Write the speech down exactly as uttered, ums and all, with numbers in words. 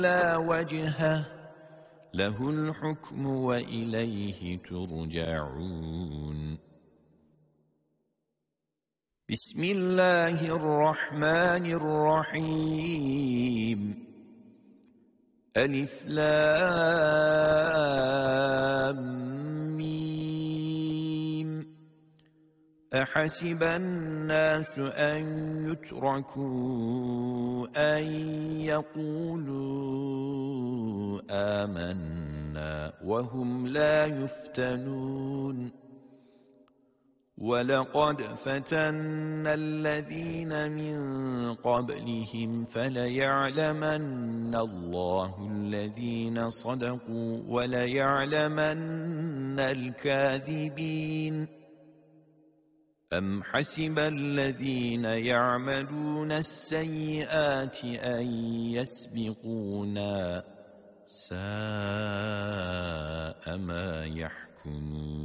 إلا وجهه له الحكم وإليه ترجعون. بسم الله الرحمن الرحيم. ألف لام ميم. أحسب الناس أن يتركوا أن يقولوا آمنا وهم لا يفتنون. ولقد فتنا الذين من قبلهم فليعلمن الله الذين صدقوا وليعلمن الكاذبين. أم حسب الذين يعملون السيئات أن يسبقونا ساء ما يحكمون.